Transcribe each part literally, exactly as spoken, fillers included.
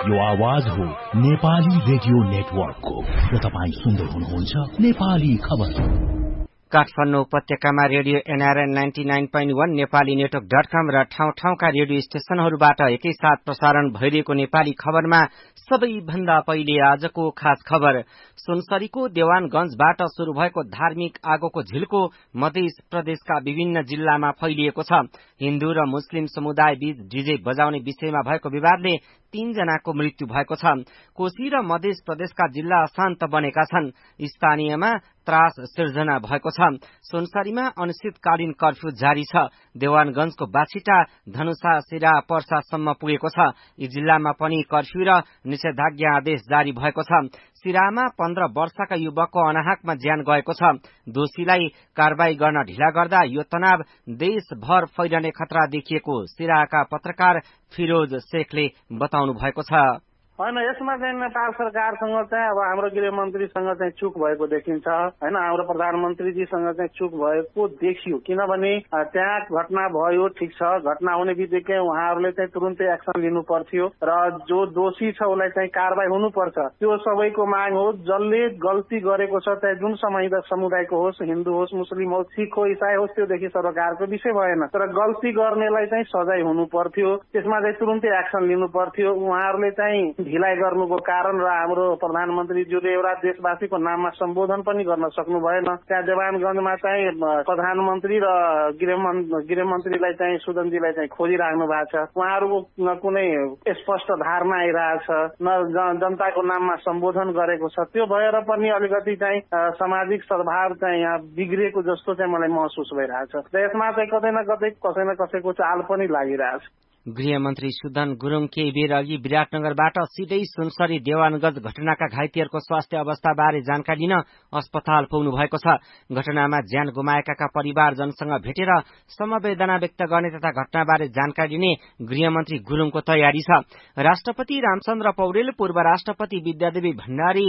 यो आवाज हो नेपाली रेडियो नेटवर्कको र तपाईँ सुन्दै हुनुहुन्छ नेपाली खबर। काठमाडौँ उपत्यकामा radio NRN ninety nine point वन नेपाली नेटवर्क डट कम र ठाउँ ठाउँका रेडियो स्टेशनहरूबाट एकैसाथ प्रसारण भइरहेको नेपाली खबरमा सबैभन्दा पहिले आजको खास खबर। सुनसरीको देवानगंजबाट शुरू भएको धार्मिक आगोको झिल्को मध्य प्रदेशका विभिन्न जिल्लामा फैलिएको छ। हिन्दू र मुस्लिम समुदाय बीच डीजे बजाउने विषयमा भएको विवादले तीनजनाको मृत्यु भएको छ। कोशी र मध्य प्रदेशका जिल्ला अशान्त बनेका छन्। स्थानीयमा त्रास सिर्जना भएको छ। सुनसरीमा अनिश्चितकालीन कर्फ्यू जारी छ। देवानगंजको बाछिटा, धनुषा, सिरा, पर्सासम्म पुगेको छ। यी जिल्लामा पनि कर्फ्यू र निषेधाज्ञा आदेश जारी भएको छ। सिरामा पन्ध्र वर्षका युवकको अनाहकमा ज्यान गएको छ। दोषीलाई कारवाही गर्न ढिला गर्दा यो तनाव देशभर फैलने खतरा देखिएको सिराका पत्रकार फिरोज शेखले बताउनु भएको छ। होइन, यसमा चाहिँ नेपाल सरकारसँग चाहिँ अब हाम्रो गृहमन्त्रीसँग चाहिँ चुक भएको देखिन्छ होइन। हाम्रो प्रधानमन्त्रीजीसँग चाहिँ चुक भएको देखियो, किनभने त्यहाँ घटना भयो, ठिक छ, घटना हुने बित्तिकै उहाँहरूले चाहिँ तुरुन्तै एक्सन लिनु पर्थ्यो र जो दोषी छ उसलाई चाहिँ कारवाही हुनुपर्छ। त्यो सबैको माग हो। जसले गल्ती गरेको छ, चाहे जुन समुदायको होस्, हिन्दू होस्, मुस्लिम होस्, सिख हो, इसाई होस्, त्योदेखि सरकारको विषय भएन। तर गल्ती गर्नेलाई चाहिँ सजाय हुनु पर्थ्यो, त्यसमा चाहिँ तुरुन्तै एक्सन लिनु पर्थ्यो। उहाँहरूले चाहिँ ढिलाइ गर्नुको कारण र हाम्रो प्रधानमन्त्रीज्यूले एउटा देशवासीको नाममा सम्बोधन पनि गर्न सक्नु भएन। त्यहाँ देवानगंजमा चाहिँ प्रधानमन्त्री र गृहमन्त्रीलाई चाहिँ सुदनजीलाई चाहिँ खोजिराख्नु भएको छ। उहाँहरूको कुनै स्पष्ट धारणा आइरहेछ न, जनताको नाममा सम्बोधन गरेको छ। त्यो भएर पनि अलिकति चाहिँ सामाजिक सद्भाव चाहिँ यहाँ बिग्रिएको जस्तो चाहिँ मलाई महसुस भइरहेछ। र यसमा चाहिँ कतै न कतै कसै न कसैको चाल पनि लागिरहेछ। गृहमन्त्री सुदन गुरुङ केही बेर अघि विराटनगरबाट सिधै सुनसरी देवानगंज घटनाका घाइतेहरूको स्वास्थ्य अवस्थाबारे जानकारी लिन अस्पताल पुग्नु भएको छ। घटनामा ज्यान गुमाएकाका परिवारजनसँग भेटेर समवेदना व्यक्त गर्ने तथा घटनाबारे जानकारी लिने गृहमन्त्री गुरुङको तयारी छ। राष्ट्रपति रामचन्द्र पौडेल, पूर्व राष्ट्रपति विद्यादेवी भण्डारी,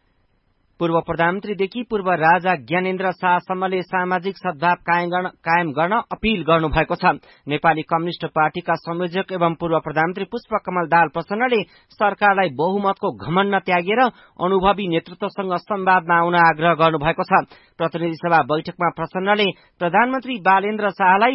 पूर्व प्रधानमन्त्रीदेखि पूर्व राजा ज्ञानेन्द्र शाहसम्मले सामाजिक सद्भाव कायम गर्न अपील गर्नु भएको छ। नेपाली कम्युनिष्ट पार्टीका संयोजक एवं पूर्व प्रधानमन्त्री पुष्पकमल दाहाल प्रचण्डले सरकारलाई बहुमतको घमण्ड त्यागेर अनुभवी नेतृत्वसँग संवादमा आउन आग्रह गर्नु भएको छ। प्रतिनिधि सभा बैठकमा प्रचण्डले प्रधानमन्त्री बालेन्द्र शाहलाई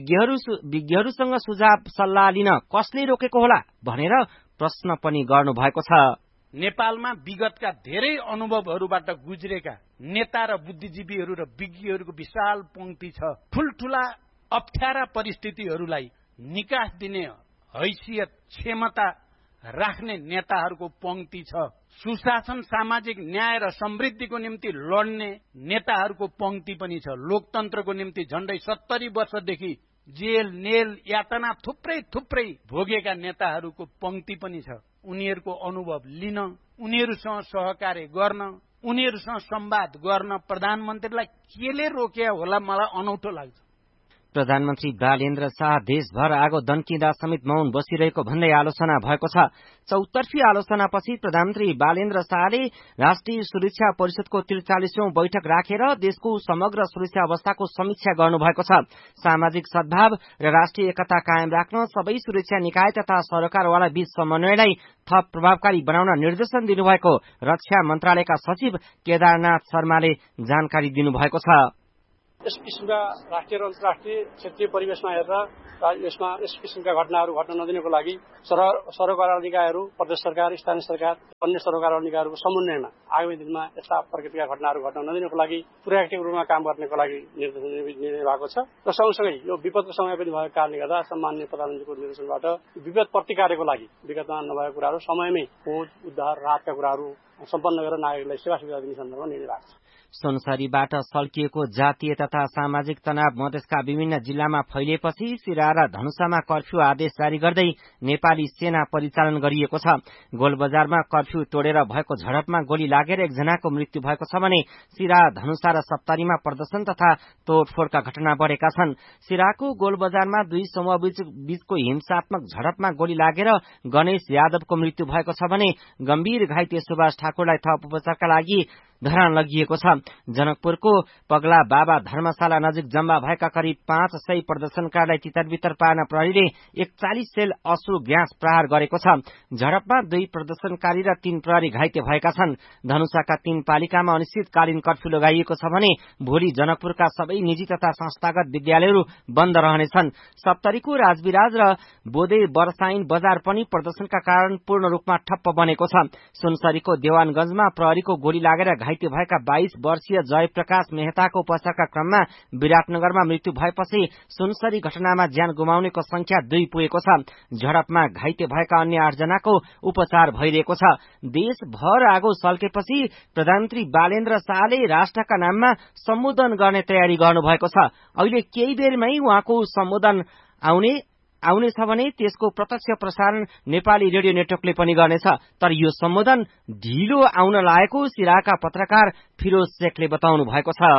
विज्ञहरूसँग सुझाव सल्लाह लिन कसले रोकेको होला भनेर प्रश्न पनि गर्नु भएको छ। नेपालमा विगतका धेरै अनुभवहरूबाट गुज्रेका नेता र बुद्धिजीवीहरू र विज्ञहरूको विशाल पंक्ति छ। ठूल्ठूला अप्ठ्यारा परिस्थितिहरूलाई निकास दिने हैसियत, क्षमता राख्ने नेताहरूको पंक्ति छ। सुशासन, सामाजिक न्याय र समृद्धिको निम्ति लड्ने नेताहरूको पंक्ति पनि छ। लोकतन्त्रको निम्ति झण्डै सत्तरी वर्षदेखि जेल, नेल, यातना थुप्रै थुप्रै भोगेका नेताहरूको पंक्ति पनि छ। उनीहरूको अनुभव लिन, उनीहरूसँग सहकार्य गर्न, उनीहरूसँग संवाद गर्न प्रधानमन्त्रीलाई केले रोक्या होला मलाई अनौठो लाग्छ। प्रधानमन्त्री बालेन्द्र शाह देशभर आगो दन्किँदा समेत मौन बसिरहेको भन्दै आलोचना भएको छ। चौतर्फी आलोचनापछि प्रधानमन्त्री बालेन्द्र शाहले राष्ट्रिय सुरक्षा परिषदको त्रिचालिसौं बैठक राखेर देशको समग्र सुरक्षा अवस्थाको समीक्षा गर्नुभएको छ। सामाजिक सद्भाव र राष्ट्रिय एकता कायम राख्न सबै सुरक्षा निकाय तथा सरकारवाला बीच समन्वयलाई थप प्रभावकारी बनाउन निर्देशन दिनुभएको रक्षा मन्त्रालयका सचिव केदारनाथ शर्माले जानकारी दिनुभएको छ। यस किसिमका राष्ट्रिय र अन्तर्राष्ट्रिय क्षेत्रीय परिवेशमा हेरेर यसमा यस किसिमका घटनाहरू घट्न नदिनको लागि सरकारवाला निकायहरू, प्रदेश सरकार, स्थानीय सरकार, अन्य सरकारवाला निकायहरूको समन्वयमा आगामी दिनमा यस्ता प्रकृतिका घटनाहरू घट्न नदिनको लागि प्रोएक्टिभ रूपमा काम गर्नको लागि निर्देशन दिने भएको छ। र सँगसँगै यो विपदको समय पनि भएको कारणले गर्दा सम्माननीय प्रधानमन्त्रीको निर्देशनबाट विपद प्रतिकारको लागि विगतमा नभएका कुराहरू समयमै खोज, उद्धार, राहतका कुराहरू सम्पन्न गरेर नागरिकलाई सेवा सुविधा दिने सन्दर्भमा निर्णय भएको छ। सुनसरीबाट सल्किएको जातीय तथा सामाजिक तनाव मधेसका विभिन्न जिल्लामा फैलिएपछि सिरा र धनुषामा कर्फ्यू आदेश जारी गर्दै नेपाली सेना परिचालन गरिएको छ। गोलबजारमा कर्फ्यू तोडेर भएको झडपमा गोली लागेर एकजनाको मृत्यु भएको छ भने सिरा, धनुषा र सप्तरीमा प्रदर्शन तथा तोडफोडका घटना बढेका छन्। सिराको गोलबजारमा दुई समूह बीचको हिंसात्मक झडपमा गोली लागेर गणेश यादवको मृत्यु भएको छ भने गम्भीर घाइते सुभाष ठाकुरलाई थप उपचारका लागि धरान लगिएको छ। जनकपुरको पगला बाबा धर्मशाला नजिक जम्मा भएका करिब पाँच सय प्रदर्शनकारीलाई तितरबितर पार्न प्रहरीले एकचालिस सेल असु ग्यास प्रहार गरेको छ। झडपमा दुई प्रदर्शनकारी र तीन प्रहरी घाइते भएका छन्। धनुषाका तीन पालिकामा अनिश्चितकालीन कर्फ्यू लगाइएको छ भने भोलि जनकपुरका सबै निजी तथा संस्थागत विद्यालयहरू बन्द रहनेछन्। सप्तरीको राजविराज र बोदे बरसाइन बजार पनि प्रदर्शनका कारण पूर्ण रूपमा ठप्प बनेको छ। सुनसरीको देवानगंजमा प्रहरीको गोली लागेर घाइते भएका बाइस वर्षीय जयप्रकाश मेहताको उपचारका क्रममा विराटनगरमा मृत्यु भएपछि सुनसरी घटनामा ज्यान गुमाउनेको संख्या दुई पुगेको छ। झडपमा घाइते भएका अन्य आठ जनाको उपचार भइरहेको छ। देशभर आगो सल्केपछि प्रधानमन्त्री बालेन्द्र शाहले राष्ट्रका नाममा सम्बोधन गर्ने तयारी गर्नुभएको छ। अहिले केही बेरमै उहाँको सम्बोधन आउने आउनेछ भने त्यसको प्रत्यक्ष प्रसारण नेपाली रेडियो नेटवर्कले पनि गर्नेछ। तर यो सम्बोधन ढिलो आउन लागेको सिराका पत्रकार फिरोज शेखले बताउनु भएको छ।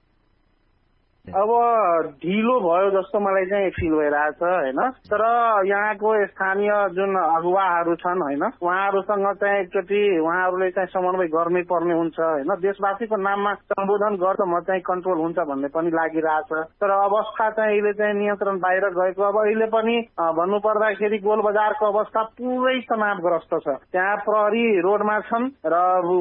अब ढिलो भयो जस्तो मलाई चाहिँ फिल भइरहेछ होइन। तर यहाँको स्थानीय जुन अगुवाहरू छन् होइन, उहाँहरूसँग चाहिँ एकचोटि उहाँहरूले चाहिँ समन्वय गर्नै पर्ने हुन्छ होइन। देशवासीको नाममा सम्बोधन गर्दा म चाहिँ कन्ट्रोल हुन्छ भन्ने पनि लागिरहेछ। तर अवस्था चाहिँ अहिले चाहिँ नियन्त्रण बाहिर गएको। अब अहिले पनि भन्नु पर्दाखेरि गोल बजारको अवस्था पुरै तनावग्रस्त छ। त्यहाँ प्रहरी रोडमा छन् र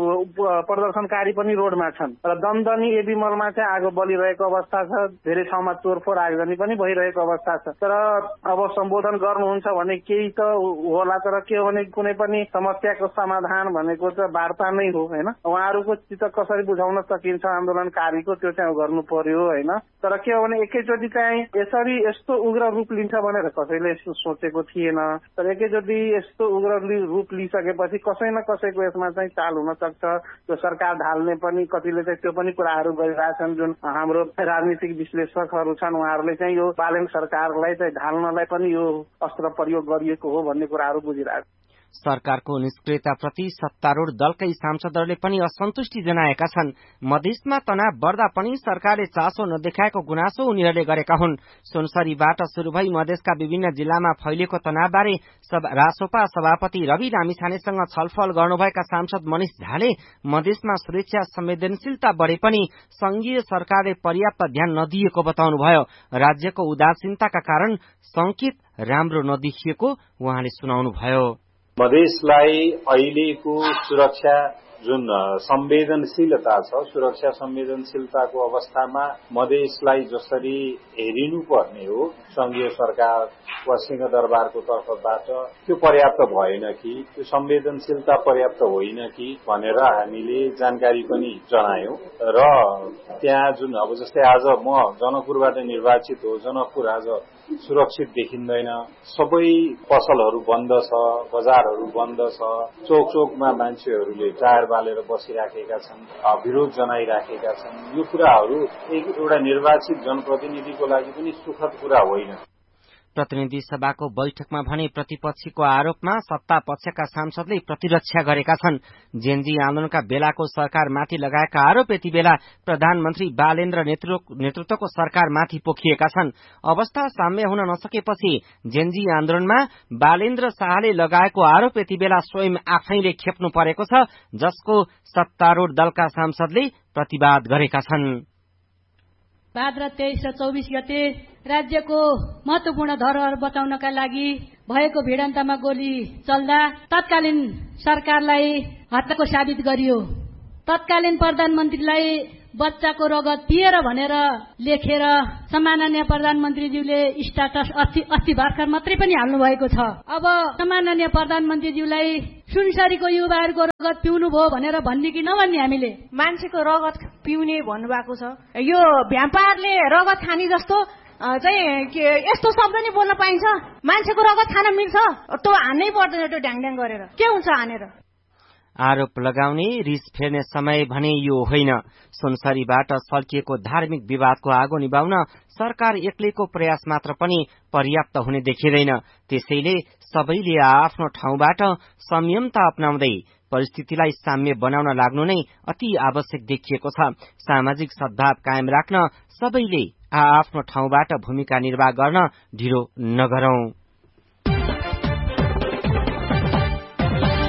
प्रदर्शनकारी पनि रोडमा छन् र दमदमी एबी मलमा चाहिँ आगो बलिरहेको अवस्था छ। धेरै ठाउँमा चोरफोर आगजनी पनि भइरहेको अवस्था छ। तर अब सम्बोधन गर्नुहुन्छ भने केही त होला, तर के हो भने कुनै पनि समस्याको समाधान भनेको चाहिँ वार्ता नै हो होइन। उहाँहरूको चित्त कसरी बुझाउन सकिन्छ आन्दोलनकारीको, त्यो चाहिँ गर्नु पर्यो होइन। तर के हो भने एकैचोटि चाहिँ यसरी यस्तो उग्र रूप लिन्छ भनेर कसैले सोचेको थिएन। तर एकैचोटि यस्तो उग्र रूप लिइसकेपछि कसै न कसैको यसमा चाहिँ चाल हुन सक्छ। त्यो सरकार ढाल्ने पनि कतिले चाहिँ त्यो पनि कुराहरू गरिरहेछन्। जुन हाम्रो राजनीतिक विश्लेषकहरू छन् उहाँहरूले चाहिँ यो बालेन्द्र सरकारलाई चाहिँ ढाल्नलाई पनि यो अस्त्र प्रयोग गरिएको हो भन्ने कुराहरू बुझिरहेको। सरकारको निष्क्रियताप्रति सत्तारूढ दलकै सांसदहरूले पनि असन्तुष्टि जनाएका छन्। मधेसमा तनाव बढ्दा पनि सरकारले चासो नदेखाएको गुनासो उनीहरूले गरेका हुन्। सुनसरीबाट शुरू भई मधेसका विभिन्न जिल्लामा फैलिएको तनावबारे रासोपा सभापति रवि लामिछानेसँग छलफल गर्नुभएका सांसद मनिष झाले मधेसमा सुरक्षा संवेदनशीलता बढे पनि संघीय सरकारले पर्याप्त ध्यान नदिएको बताउनुभयो। राज्यको उदासीनताका कारण संकेत राम्रो नदेखिएको उहाँले सुनाउनुभयो। मधेसलाई अहिलेको सुरक्षा जुन संवेदनशीलता छ, सुरक्षा संवेदनशीलताको अवस्थामा मधेसलाई जसरी हेरिनु पर्ने हो संघीय सरकार वा सिंहदरबारको तर्फबाट, त्यो पर्याप्त भएन कि, त्यो संवेदनशीलता पर्याप्त होइन कि भनेर हामीले जानकारी पनि जनायौं। र त्यहाँ जुन अब जस्तै आज म जनकपुरबाट निर्वाचित हो, जनकपुर आज सुरक्षित देखिँदैन। सबै पसलहरू बन्द छ, बजारहरू बन्द छ, चोक चोकमा मान्छेहरूले टायर बालेर बसिराखेका छन्, विरोध जनाइराखेका छन्। यो कुराहरू एक एउटा निर्वाचित जनप्रतिनिधिको लागि पनि सुखद कुरा होइन। प्रतिनिधि सभाको बैठकमा भने प्रतिपक्षीको आरोपमा सत्ता पक्षका सांसदले प्रतिरक्षा गरेका छन्। जेनजी आन्दोलनका बेलाको सरकारमाथि लगाएका आरोप यति बेला प्रधानमन्त्री बालेन्द्र नेतृत्वको सरकारमाथि पोखिएका छन्। अवस्था साम्य हुन नसकेपछि जेनजी आन्दोलनमा बालेन्द्र शाहले लगाएको आरोप यति बेला स्वयं आफैले खेप्नु परेको छ, जसको सत्तारूढ दलका सांसदले प्रतिवाद गरेका छन्। भाद्र तेइस र चौबिस गते राज्यको महत्वपूर्ण धरोहर बचाउनका लागि भएको भिडन्तमा गोली चल्दा तत्कालीन सरकारलाई हत्याको साबित गरियो। तत्कालीन प्रधानमन्त्रीलाई बच्चाको रगत पिएर भनेर लेखेर सम्माननीय प्रधानमन्त्रीज्यूले स्ट्याटस अस्ति भर्खर मात्रै पनि हाल्नु भएको छ। अब सम्माननीय प्रधानमन्त्रीज्यूलाई सुनसरीको युवाहरूको रगत पिउनु भयो भनेर भन्ने कि नभन्ने? हामीले मान्छेको रगत पिउने भन्नुभएको छ। यो भ्याम्पायरले रगत खाने जस्तो चाहिँ यस्तो शब्द नि बोल्न पाइन्छ? मान्छेको रगत खान मिल्छ? त्यो हान्नै पर्दैन, त्यो ढ्याङढ्याङ गरेर के हुन्छ हानेर। आरोप लगाउने रिस फेर्ने समय भने यो होइन। सुनसरीबाट सल्किएको धार्मिक विवादको आगो निभाउन सरकार एक्लैको प्रयास मात्र पनि पर्याप्त हुने देखिँदैन। त्यसैले सबैले आफ्नो ठाउँबाट संयमता अपनाउँदै परिस्थितिलाई साम्य बनाउन लाग्नु नै अति आवश्यक देखिएको छ। सामाजिक सद्भाव कायम राख्न सबैले आफ्नो ठाउँबाट भूमिका निर्वाह गर्न ढिलो नगरौं।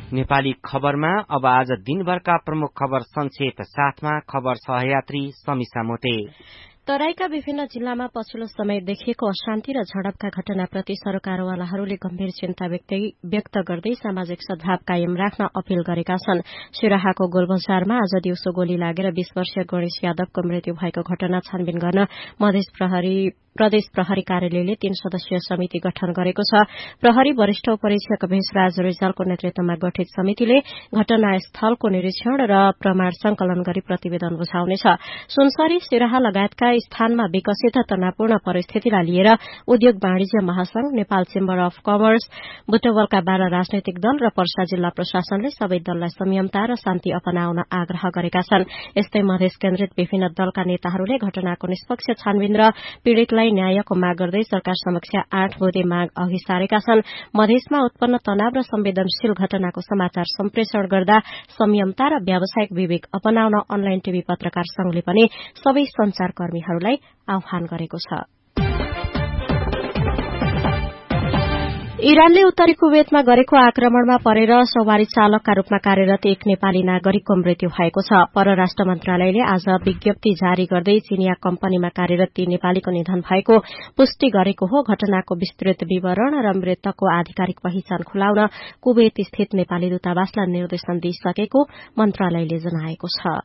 नेपाली खबरमा अब आज दिनभरका प्रमुख खबर संक्षेप साथमा खबर सहयात्री समीसा मोते। तराईका विभिन्न जिल्लामा पछिल्लो समय देखिएको अशान्ति र झडपका घटनाप्रति सरकारवालाहरूले गम्भीर चिन्ता व्यक्त गर्दै सामाजिक सद्भाव कायम राख्न अपील गरेका छन्। सिराहाको गोलबजारमा आज दिउँसो गोली लागेर बीस वर्षीय गणेश यादवको मृत्यु भएको घटना छानबिन गर्न मधेस प्रहरी प्रदेश प्रहरी कार्यालयले तीन सदस्यीय समिति गठन गरेको छ। प्रहरी वरिष्ठ उपरीक्षक भेषराज रिजालको नेतृत्वमा गठित समितिले घटनास्थलको निरीक्षण र प्रमाण संकलन गरी प्रतिवेदन बुझाउनेछ। सुनसरी सिराहा लगायतका स्थानमा विकसित तनावपूर्ण परिस्थितिलाई लिएर उद्योग वाणिज्य महासंघ, नेपाल चेम्बर अफ कमर्स, बुटवलका बाह्र राजनैतिक दल र पर्सा जिल्ला प्रशासनले सबै दललाई संयमता र शान्ति अपनाउन आग्रह गरेका छन्। यस्तै मधेस केन्द्रित विभिन्न दलका नेताहरूले घटनाको निष्पक्ष छानबिन र पीड़ितलाई न्यायको माग गर्दै सरकार समक्ष आठ बुँदे माग अघि सारेका छन्। मधेसमा उत्पन्न तनाव र संवेदनशील घटनाको समाचार सम्प्रेषण गर्दा संयमता र व्यावसायिक विवेक अपनाउन अनलाइन टीभी पत्रकार संघले पनि सबै संचारकर्मीहरूलाई आह्वान गरेको छ। इरानले उत्तरी कुवेतमा गरेको आक्रमणमा परेर सवारी चालकका रूपमा कार्यरत एक नेपाली नागरिकको मृत्यु भएको छ। परराष्ट्र मन्त्रालयले आज विज्ञप्ति जारी गर्दै चीनिया कम्पनीमा कार्यरत ती नेपालीको निधन भएको पुष्टि गरेको हो। घटनाको विस्तृत विवरण र मृतकको आधिकारिक पहिचान खुलाउन कुवेत स्थित नेपाली दूतावासलाई निर्देशन दिइसकेको मन्त्रालयले जनाएको छ।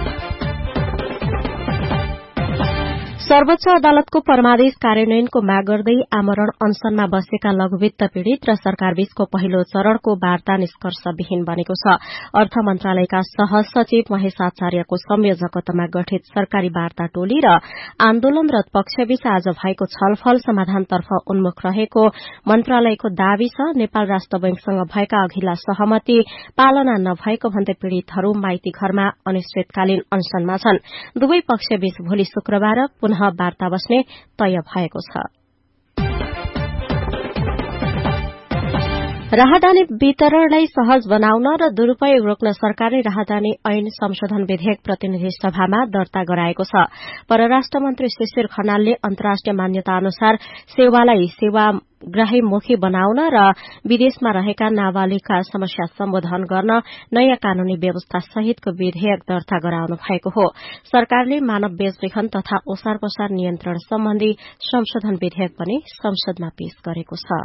सर्वोच्च अदालतको परमादेश कार्यान्वयनको माग गर्दै आमरण अनसनमा बसेका लघुवित्त पीड़ित र सरकारबीचको पहिलो चरणको वार्ता निष्कर्षविहीन बनेको छ। अर्थ मन्त्रालयका सहसचिव महेश आचार्यको संयोजकत्वमा गठित सरकारी वार्ता टोली र आन्दोलनरत पक्षबीच आज भएको छलफल समाधानतर्फ उन्मुख रहेको मन्त्रालयको दावी छ। नेपाल राष्ट्र बैंकसँग भएका अघिल्ला सहमति पालना नभएको भन्दै पीड़ितहरू माइती घरमा अनिश्चितकालीन अनसनमा छन्। दुवै पक्षबीच भोलि शुक्रबार पुनः वार्ता बस्ने तय भएको छ। राहदानी वितरणलाई सहज बनाउन र दुरूपयोग रोक्न सरकारले राहदानी ऐन संशोधन विधेयक प्रतिनिधि सभामा दर्ता गराएको छ। परराष्ट्र मन्त्री शिशिर खनालले अन्तर्राष्ट्रिय मान्यता अनुसार सेवालाई सेवाग्राहीमुखी बनाउन र विदेशमा रहेका नाबालिगका समस्या सम्बोधन गर्न नयाँ कानूनी व्यवस्था सहितको विधेयक दर्ता गराउनु भएको हो। सरकारले मानव बेचबिखन तथा ओसार पसार नियन्त्रण सम्बन्धी संशोधन विधेयक पनि संसदमा पेश गरेको छ।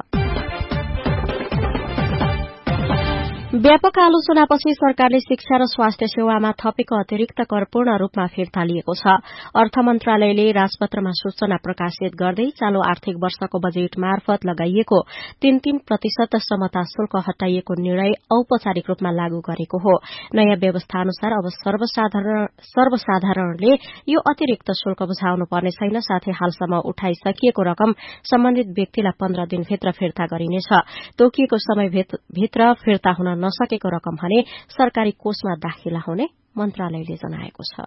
व्यापक आलोचनापछि सरकारले शिक्षा र स्वास्थ्य सेवामा थपेको अतिरिक्त कर पूर्ण रूपमा फिर्ता लिएको छ। अर्थ मन्त्रालयले राजपत्रमा सूचना प्रकाशित गर्दै चालू आर्थिक वर्षको बजेट मार्फत लगाइएको तीन तीन प्रतिशत समता शुल्क हटाइएको निर्णय औपचारिक रूपमा लागू गरेको हो। नयाँ व्यवस्था अनुसार अब सर्वसाधारण सर्वसाधारणले यो अतिरिक्त शुल्क बुझाउनु पर्ने छैन। साथै हालसम्म उठाइसकिएको रकम सम्बन्धित व्यक्तिलाई पन्ध्र दिनभित्र फिर्ता गरिनेछ। तोकिएको समयभित्र फिर्ता हुन नसकेको रकम भने सरकारी कोषमा दाखिला हुने मन्त्रालयले जनाएको छ।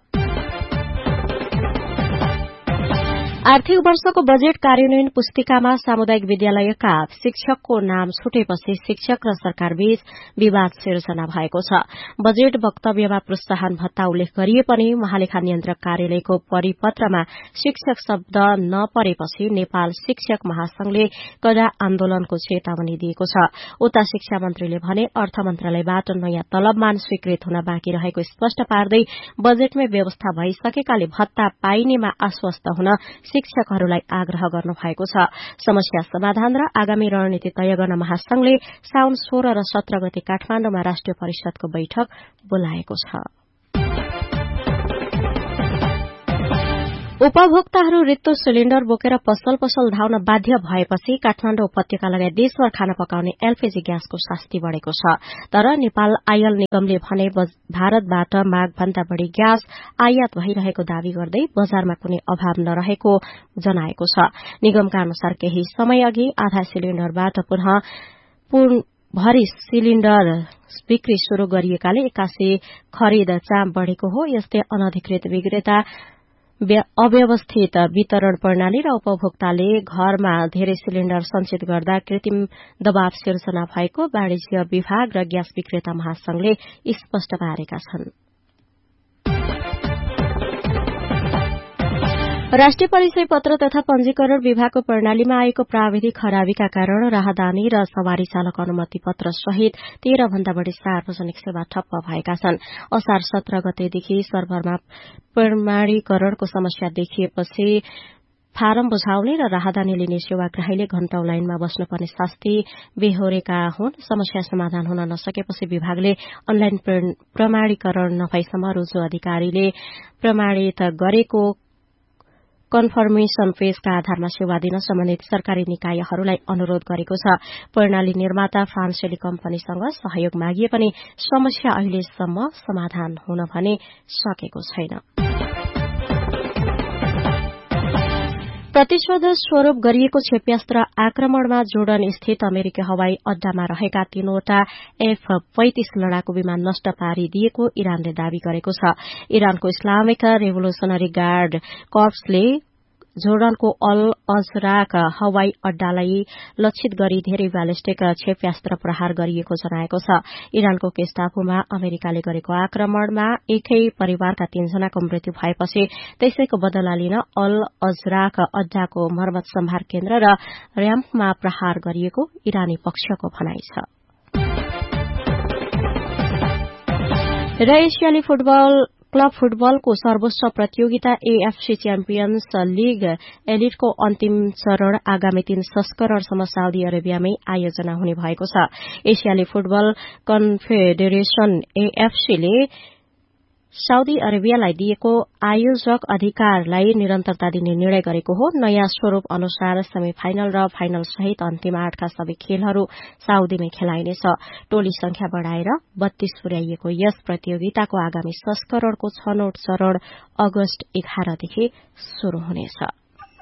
आर्थिक वर्षको बजेट कार्यान्वयन पुस्तिकामा सामुदायिक विद्यालयका शिक्षकको नाम छुटेपछि शिक्षक र सरकारबीच विवाद सिर्जना भएको छ। बजेट वक्तव्यमा प्रोत्साहन भत्ता उल्लेख गरिए पनि महालेखा नियन्त्रक कार्यालयको परिपत्रमा शिक्षक शब्द नपरेपछि नेपाल शिक्षक महासंघले कडा आन्दोलनको चेतावनी दिएको छ। उता शिक्षा मन्त्रीले भने अर्थ मन्त्रालयबाट नयाँ तलबमान स्वीकृत हुन बाँकी रहेको स्पष्ट पार्दै बजेटमै व्यवस्था भइसकेकाले भत्ता पाइनेमा आश्वस्त हुन शिक्षकहरूलाई आग्रह गर्नु भएको छ। समस्या समाधान र आगामी रणनीति तय गर्न महासंघले साउन सोह्र र सत्र गते काठमाण्डुमा राष्ट्रिय परिषदको बैठक बोलाएको छ। उपभोक्ताहरू रित्तो सिलिण्डर बोकेर पसल पसल धाउन बाध्य भएपछि काठमाण्डु उपत्यका लगायत देशभर खाना पकाउने एलपीजी ग्यासको सस्ती बढ़ेको छ। तर नेपाल आयल निगमले भने भारतबाट मागभन्दा बढ़ी ग्यास आयात भइरहेको दावी गर्दै बजारमा कुनै अभाव नरहेको जनाएको छ। निगमका अनुसार केही समय अघि आधा सिलिण्डरबाट पुनः भरी सिलिण्डर बिक्री शुरू गरिएकाले एक्कासी खरिद चाम बढ़ेको हो। यस्तै अनधिकृत विक्रेता अव्यवस्थित वितरण प्रणाली र उपभोक्ताले घरमा धेरै सिलिण्डर संचित गर्दा कृत्रिम दबाव सिर्जना भएको वाणिज्य विभाग र ग्यास विक्रेता महासंघले स्पष्ट पारेका छन्। राष्ट्रिय परिचय पत्र तथा पंजीकरण विभागको प्रणालीमा आएको प्राविधिक खराबीका कारण राहदानी र सवारी चालक अनुमति पत्र सहित तेह्र भन्दा बढ़ी सार्वजनिक सेवा ठप्प भएका छन्। असार सत्र गतेदेखि सर्भरमा प्रमाणीकरणको समस्या देखिएपछि फारम बुझाउने र राहदानी लिने सेवाग्राहीले घण्टौं लाइनमा बस्नुपर्ने शास्ति बेहोरेका हुन्। समस्या समाधान हुन नसकेपछि विभागले अनलाइन प्रमाणीकरण नभएसम्म रुजु अधिकारीले प्रमाणित गरेको कन्फर्मेशन पेजका आधारमा सेवा दिन सम्बन्धित सरकारी निकायहरूलाई अनुरोध गरेको छ। प्रणाली निर्माता फ्रान्सेली कम्पनीसँग सहयोग मागिए पनि समस्या अहिलेसम्म समाधान हुन भने सकेको छैन। प्रतिशोध स्वरूप गरिएको क्षेप्यास्त्र आक्रमणमा जोर्डन स्थित अमेरिकी हवाई अड्डामा रहेका तीनवटा एफ पैंतिस लड़ाकू विमान नष्ट पारिदिएको इरानले दावी गरेको छ। इरानको इस्लामिक रेभोल्युशनरी गार्ड कर्प्सले जोर्डनको अल अजराक हवाई अड्डालाई लक्षित गरी धेरै ब्यालिस्टिक क्षेप्यास्त्र प्रहार गरिएको जनाएको छ। इरानको गेस्टापोमा अमेरिकाले गरेको आक्रमणमा एकै परिवारका तीनजनाको मृत्यु भएपछि त्यसैको बदला लिन अल अजराक अड्डाको मर्मत सम्भार केन्द्र र र्याम्पमा प्रहार गरिएको इरानी पक्षको भनाइ छ। र एसियाली फुटबल क्लब फुटबलको सर्वोच्च प्रतियोगिता एएफसी च्याम्पियन्स लीग एलिटको अन्तिम चरण आगामी तीन संस्करणसम्म साउदी अरेबियामै आयोजना हुने भएको छ। एसियाली फुटबल कन्फेडरेशन एएफसीले साउदी अरेबियालाई दिएको आयोजक अधिकारलाई निरन्तरता दिने निर्णय गरेको हो। नयाँ स्वरूप अनुसार सेमी फाइनल र फाइनल सहित अन्तिम आठका सबै खेलहरू साउदीमै खेलाइनेछ। टोली संख्या बढ़ाएर बत्तीस पुर्याइएको यस प्रतियोगिताको आगामी संस्करणको छनौट चरण अगस्त एघारदेखि शुरू हुनेछ।